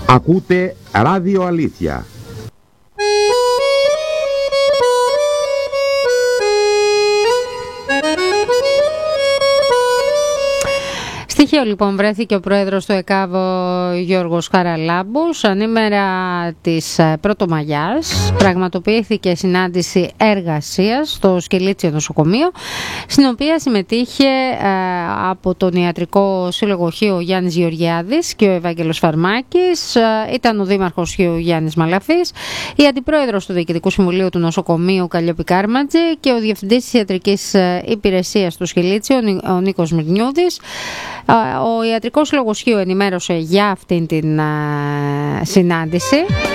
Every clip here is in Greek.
Ακούτε Ράδιο Αλήθεια. Στοιχείο λοιπόν βρέθηκε ο πρόεδρος του ΕΚΑΒ Γιώργος Χαραλάμπους. Ανήμερα της Πρωτομαγιάς πραγματοποιήθηκε συνάντηση εργασίας στο Σκελίτσιο νοσοκομείο, στην οποία συμμετείχε από τον Ιατρικό Σύλλογο Χίου Γιάννης Γεωργιάδης και ο Ευάγγελος Φαρμάκης. Ήταν ο Δήμαρχος Χίου Γιάννης Μαλαφής, η Αντιπρόεδρος του Διοικητικού Συμβουλίου του Νοσοκομείου Καλλιόπη Κάρματζη και ο Διευθυντής της Ιατρικής Υπηρεσίας του Σκελίτσιο, ο Νίκος Μυρνιούδης. Ο Ιατρικός Σύλλογος Χίου ενημέρωσε για αυτήν την συνάντηση,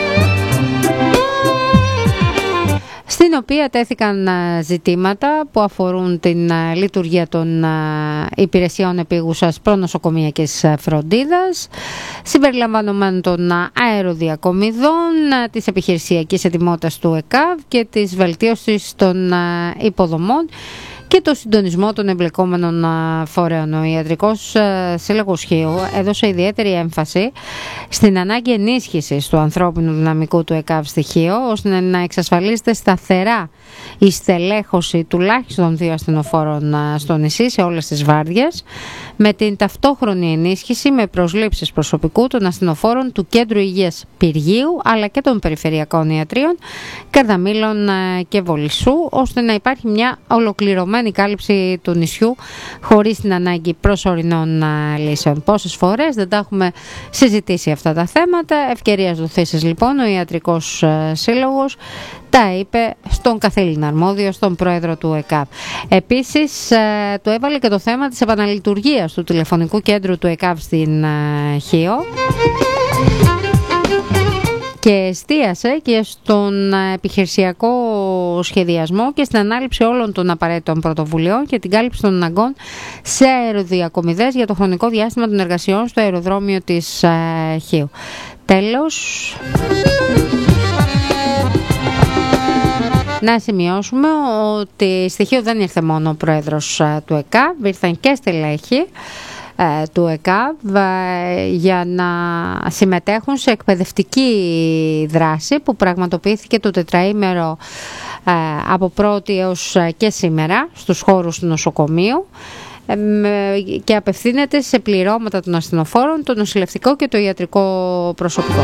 στην οποία τέθηκαν ζητήματα που αφορούν την λειτουργία των υπηρεσιών επίγουσας προνοσοκομιακής φροντίδας, συμπεριλαμβανομένων των αεροδιακομιδών, της επιχειρησιακής ετοιμότητας του ΕΚΑΒ και της βελτίωσης των υποδομών και το συντονισμό των εμπλεκόμενων φορέων. Ο Ιατρικός Σύλλογος Χίου έδωσε ιδιαίτερη έμφαση στην ανάγκη ενίσχυσης του ανθρώπινου δυναμικού του ΕΚΑΒ στοιχείο, ώστε να εξασφαλίζεται σταθερά η στελέχωση τουλάχιστον 2 ασθενοφόρων στο νησί σε όλες τις βάρδιες, με την ταυτόχρονη ενίσχυση με προσλήψεις προσωπικού των ασθενοφόρων του Κέντρου Υγείας Πυργίου αλλά και των περιφερειακών ιατρίων Καρδαμήλων και Βολισσού, ώστε να υπάρχει μια ολοκληρωμένη κάλυψη του νησιού χωρίς την ανάγκη προσωρινών λύσεων. Πόσες φορές δεν τα έχουμε συζητήσει αυτά τα θέματα. Ευκαιρίας δοθήσεις λοιπόν ο Ιατρικός Σύλλογος τα είπε στον καθήλυνα αρμόδιο, στον πρόεδρο του ΕΚΑΒ. Επίσης του έβαλε και το θέμα της επαναλειτουργίας του τηλεφωνικού κέντρου του ΕΚΑΒ στην Χίο και εστίασε και στον επιχειρησιακό σχεδιασμό και στην ανάληψη όλων των απαραίτητων πρωτοβουλειών και την κάλυψη των αναγκών σε αεροδιακομιδές για το χρονικό διάστημα των εργασιών στο αεροδρόμιο της Χίου. Τέλος, να σημειώσουμε ότι στοιχείο δεν ήρθε μόνο ο πρόεδρος του ΕΚΑΒ, ήρθαν και στελέχη του ΕΚΑΒ για να συμμετέχουν σε εκπαιδευτική δράση που πραγματοποιήθηκε το τετραήμερο από 1η έως και σήμερα στους χώρους του νοσοκομείου και απευθύνεται σε πληρώματα των ασθενοφόρων, το νοσηλευτικό και το ιατρικό προσωπικό.